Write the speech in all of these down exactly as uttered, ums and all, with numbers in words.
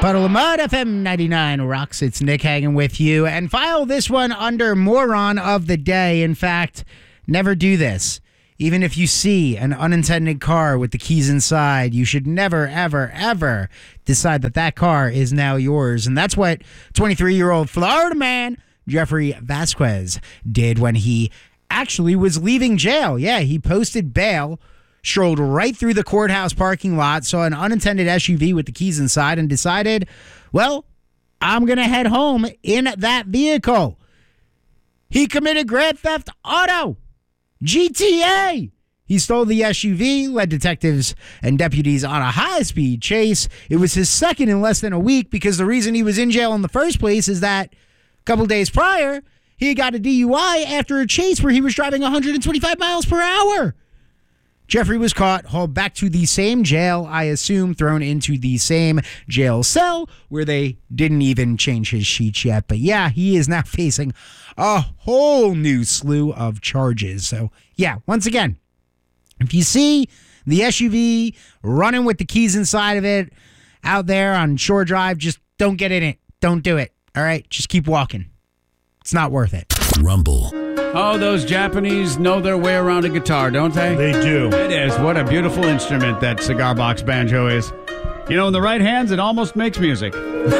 Puddle of Mud, F M ninety-nine rocks. It's Nick hanging with you. And file this one under Moron of the Day. In fact, never do this. Even if you see an unintended car with the keys inside, you should never, ever, ever decide that that car is now yours. And that's what twenty-three-year-old Florida man Jeffrey Vasquez did when he actually was leaving jail. Yeah, he posted bail, strolled right through the courthouse parking lot, saw an unattended S U V with the keys inside, and decided, well, I'm going to head home in that vehicle. He committed Grand Theft Auto, G T A. He stole the S U V, led detectives and deputies on a high-speed chase. It was his second in less than a week because the reason he was in jail in the first place is that a couple days prior, he got a D U I after a chase where he was driving one hundred twenty-five miles per hour. Jeffrey was caught, hauled back to the same jail, I assume thrown into the same jail cell where they didn't even change his sheets yet. But yeah, he is now facing a whole new slew of charges. So yeah, once again, if you see the S U V running with the keys inside of it out there on Shore Drive, just don't get in it. Don't do it. All right, just keep walking. It's not worth it. Rumble. Oh, those Japanese know their way around a guitar, don't they? They do. It is. What a beautiful instrument that cigar box banjo is. You know, in the right hands, it almost makes music.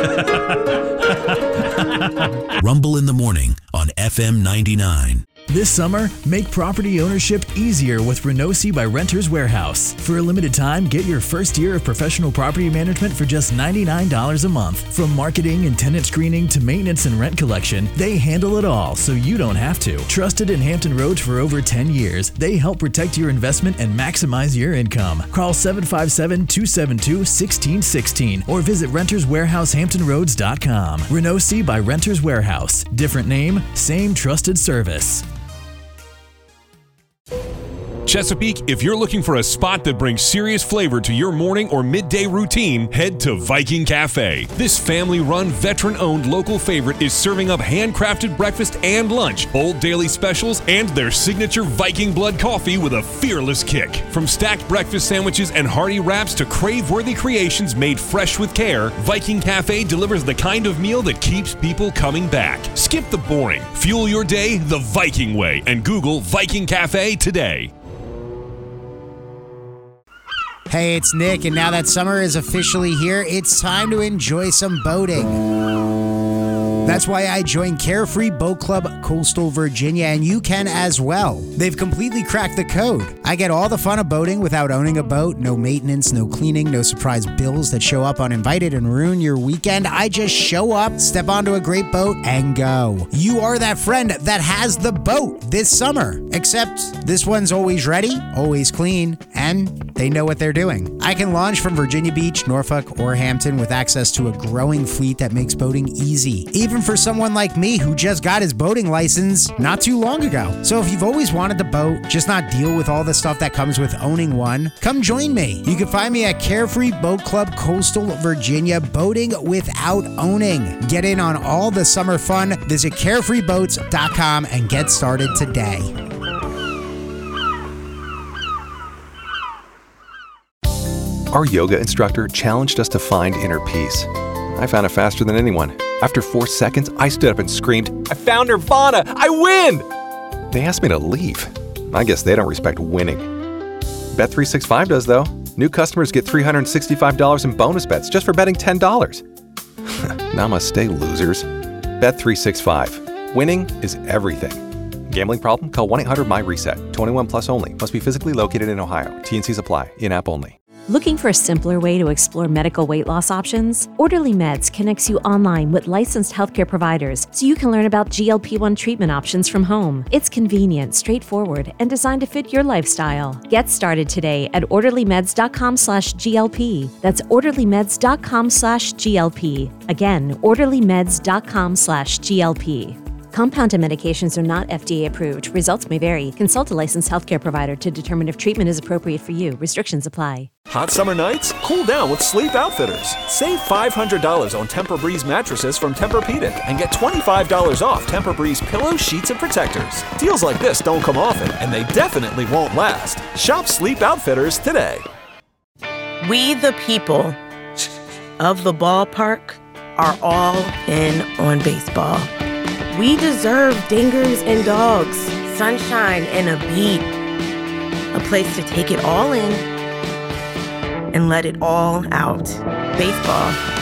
Rumble in the morning on F M ninety-nine. This summer, make property ownership easier with Renosi by Renters Warehouse. For a limited time, get your first year of professional property management for just ninety-nine dollars a month. From marketing and tenant screening to maintenance and rent collection, they handle it all so you don't have to. Trusted in Hampton Roads for over ten years, they help protect your investment and maximize your income. Call seven five seven, two seven two, one six one six or visit renters warehouse hampton roads dot com. Renosi by Renters Warehouse. Different name, same trusted service. Chesapeake, if you're looking for a spot that brings serious flavor to your morning or midday routine, head to Viking Cafe. This family-run, veteran-owned local favorite is serving up handcrafted breakfast and lunch, bold daily specials, and their signature Viking Blood coffee with a fearless kick. From stacked breakfast sandwiches and hearty wraps to crave-worthy creations made fresh with care, Viking Cafe delivers the kind of meal that keeps people coming back. Skip the boring. Fuel your day the Viking way and Google Viking Cafe today. Hey, it's Nick, and now that summer is officially here, it's time to enjoy some boating. That's why I joined Carefree Boat Club Coastal Virginia, and you can as well. They've completely cracked the code. I get all the fun of boating without owning a boat. No maintenance, no cleaning, no surprise bills that show up uninvited and ruin your weekend. I just show up, step onto a great boat, and go. You are that friend that has the boat this summer. Except this one's always ready, always clean, and they know what they're doing. I can launch from Virginia Beach, Norfolk, or Hampton with access to a growing fleet that makes boating easy. Even for someone like me who just got his boating license not too long ago. So if you've always wanted to boat, just not deal with all the stuff that comes with owning one, come join me. You can find me at Carefree Boat Club Coastal Virginia, boating without owning. Get in on all the summer fun. Visit carefree boats dot com and get started today. Our yoga instructor challenged us to find inner peace. I found it faster than anyone. After four seconds, I stood up and screamed, "I found Nirvana! I win!" They asked me to leave. I guess they don't respect winning. Bet three sixty-five does, though. New customers get three hundred sixty-five dollars in bonus bets just for betting ten dollars. Namaste, losers. Bet three sixty-five. Winning is everything. Gambling problem? Call one eight hundred my reset. twenty-one plus only. Must be physically located in Ohio. T and Cs apply. In-app only. Looking for a simpler way to explore medical weight loss options? Orderly Meds connects you online with licensed healthcare providers so you can learn about G L P one treatment options from home. It's convenient, straightforward, and designed to fit your lifestyle. Get started today at orderly meds dot com slash G L P. That's orderly meds dot com slash G L P. Again, orderly meds dot com slash G L P. Compounded medications are not F D A approved. Results may vary. Consult a licensed healthcare provider to determine if treatment is appropriate for you. Restrictions apply. Hot summer nights? Cool down with Sleep Outfitters. Save five hundred dollars on Tempur-Breeze mattresses from Tempur-Pedic and get twenty-five dollars off Tempur-Breeze pillows, sheets, and protectors. Deals like this don't come often, and they definitely won't last. Shop Sleep Outfitters today. We the people. of the ballpark are all in on baseball. We deserve dingers and dogs, sunshine and a beat, a place to take it all in and let it all out. Baseball